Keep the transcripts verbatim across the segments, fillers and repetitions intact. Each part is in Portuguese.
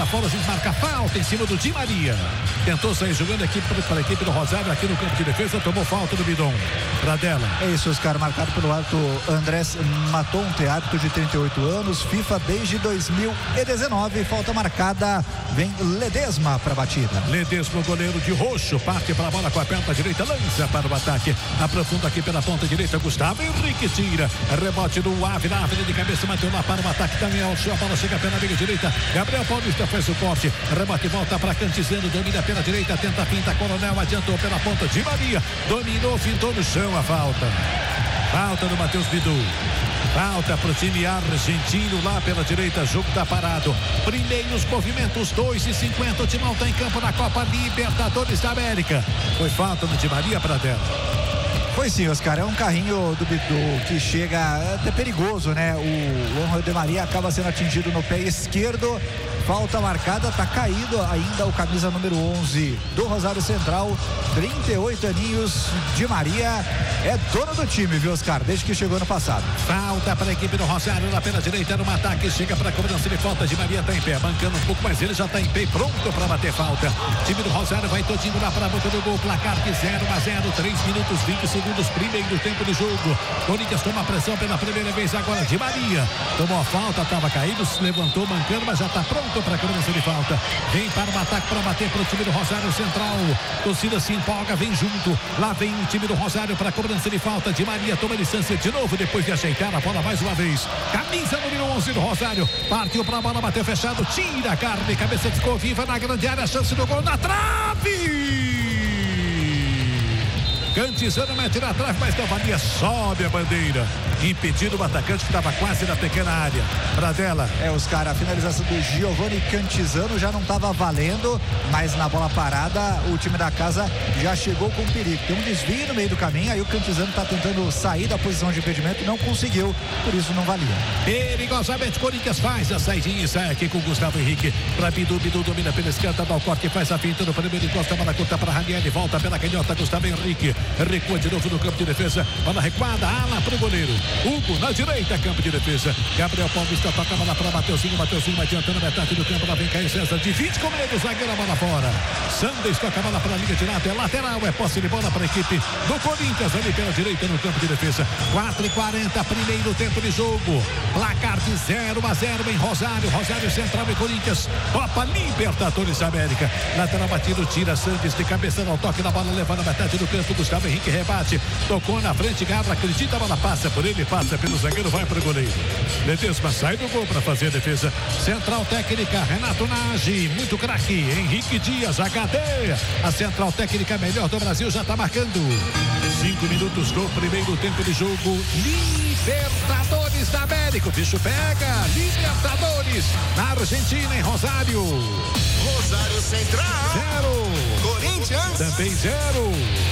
para fora, se marca falta em cima do Di Maria. Tentou sair jogando aqui para a equipe do Rosário, aqui no campo de defesa, tomou falta do Bidon. Pradella. É isso, Oscar, marcado pelo árbitro Andrés Matonte, árbitro de trinta e oito anos, FIFA desde dois mil e dezenove, falta marcada, vem Ledesma para a batida. Ledesma, goleiro de roxo, parte para a bola com a perna direita, lança para o ataque, aprofunda aqui pela ponta direita, Gustavo Henrique tira, rebote do Ave, na frente de cabeça, bateu lá para o ataque também, a bola chega pela meia direita, Gabriel Paulista faz o corte, rebote volta para Cantizano, domina pela direita, tenta a finta, Coronel adiantou pela ponta, Di Maria, dominou, fintou no chão a falta. Falta do Matheus Bidu. Falta para o time argentino lá pela direita, jogo tá parado. Primeiros movimentos, dois e cinquenta, o Timão tá em campo na Copa Libertadores da América. Foi falta no Di Maria, Pradella. Foi sim, Oscar, é um carrinho do Bidu que chega até perigoso, né? O Angel Di Maria acaba sendo atingido no pé esquerdo, falta marcada, tá caído ainda o camisa número onze do Rosário Central, trinta e oito aninhos, Di Maria é dono do time, viu, Oscar, desde que chegou no passado. Falta para a equipe do Rosário lá pela direita, no ataque, chega para a cobrança de falta, Di Maria tá em pé, bancando um pouco, mas ele já tá em pé, pronto para bater falta. Time do Rosário vai todinho lá para a boca do gol, placar de zero a zero, três minutos, vinte segundos, primeiro tempo de jogo. Corinthians toma pressão pela primeira vez agora, Di Maria tomou a falta, estava caído, se levantou mancando, mas já está pronto para a cobrança de falta. Vem para o ataque para bater para o time do Rosário Central. Torcida se empolga, vem junto. Lá vem o time do Rosário para a cobrança de falta. Di Maria toma distância de novo depois de ajeitar a bola mais uma vez. Camisa número onze do Rosário. Partiu para a bola, bateu fechado, tira a carne, cabeça ficou viva na grande área, chance do gol na trave. Cantizano mete na trave, mas Cavania sobe a bandeira. Impedido o atacante que estava quase na pequena área. Pradella. É, Oscar, a finalização do Giovanni Cantizano já não estava valendo, mas na bola parada o time da casa já chegou com perigo. Tem um desvio no meio do caminho, aí o Cantizano está tentando sair da posição de impedimento, não conseguiu, por isso não valia. Perigosamente, Corinthians faz a saidinha e sai aqui com o Gustavo Henrique. Para Bidu, Bidu domina pela esquerda, dá o corte, faz a finta no primeiro encosta, bola curta para Raniel, volta pela canhota, Gustavo Henrique. Recua de novo no campo de defesa. Bola recuada, ala para o goleiro. Hugo na direita, campo de defesa. Gabriel Paulista toca a bola para Mateuzinho. Mateuzinho adiantando metade do campo. Lá vem Caio César. Divide com medo, zagueiro, a bola fora. Sandes toca a bola para a linha de lado. É lateral, é posse de bola para a equipe do Corinthians ali pela direita no campo de defesa. quatro e quarenta, primeiro tempo de jogo. Placar de zero a zero em Rosário. Rosário Central e Corinthians. Copa Libertadores da América. Lateral batido, tira Sandes de cabeça no toque da bola, levando a metade do campo. Gustavo Henrique rebate, tocou na frente, Gabra acredita, a bola passa por ele, passa pelo zagueiro, vai para o goleiro. Ledesma sai do gol para fazer a defesa. Central técnica, Renato Nagy, muito craque, Henrique Dias, H D. A central técnica melhor do Brasil já está marcando. Cinco minutos do primeiro tempo de jogo. Libertadores da América, o bicho pega. Libertadores na Argentina, em Rosário. Rosário Central. Zero. Corinthians. Também zero.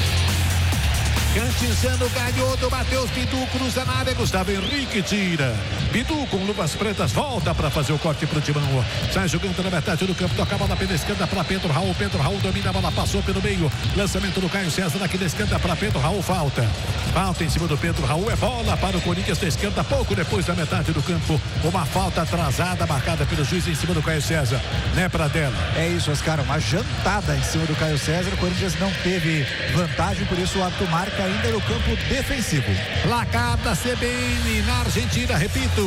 Cantizano ganhou do Matheus Bidu, cruza na área, Gustavo Henrique tira. Bidu com luvas pretas volta para fazer o corte pro Timão. Sai jogando na metade do campo, toca a bola pela esquerda para Pedro Raul. Pedro Raul domina a bola, passou pelo meio. Lançamento do Caio César aqui da esquerda para Pedro Raul, falta. Falta em cima do Pedro Raul, é bola para o Corinthians da esquerda, pouco depois da metade do campo. Uma falta atrasada marcada pelo juiz em cima do Caio César, né, Pradella? É isso, Oscar, uma jantada em cima do Caio César. O Corinthians não teve vantagem, por isso o árbitro marca ainda no campo defensivo. Placar da C B N na Argentina, repito.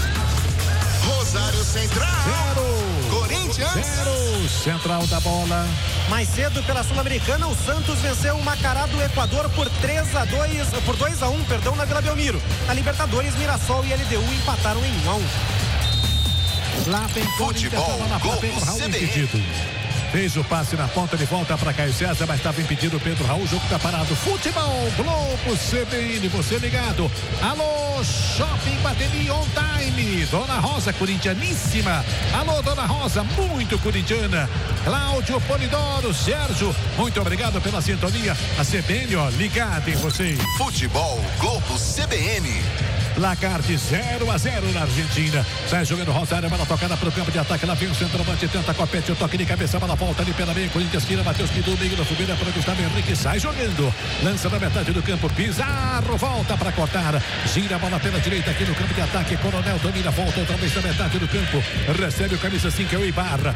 Rosário Central. Zero. Corinthians. Zero. Central da bola. Mais cedo pela Sul-Americana, o Santos venceu o Macará do Equador por três a dois, por dois a um, perdão, na Vila Belmiro. Na Libertadores, Mirassol e L D U empataram em um a um. Lá tem Futebol, Globo C B N. Fez o passe na ponta de volta para Caio César, mas estava impedido o Pedro Raul. O jogo está parado. Futebol, Globo C B N, você ligado. Alô, Shopping Bateria On Time. Dona Rosa, corintianíssima. Alô, Dona Rosa, muito corintiana. Cláudio Polidoro, Sérgio, muito obrigado pela sintonia. A C B N, ó, ligada em você. Futebol, Globo C B N. Placar de zero a zero na Argentina. Sai jogando Rosário, bola tocada para o campo de ataque. Lá vem o centroavante, tenta copete, o toque de cabeça, bola volta ali pela meia. Corinthians tira, Matheus Bidu, meio da fogueira para Gustavo Henrique, sai jogando. Lança na metade do campo, Pizarro volta para cortar. Gira a bola pela direita aqui no campo de ataque. Coronel domina, volta outra vez na metade do campo. Recebe o camisa cinco, é o Ibarra.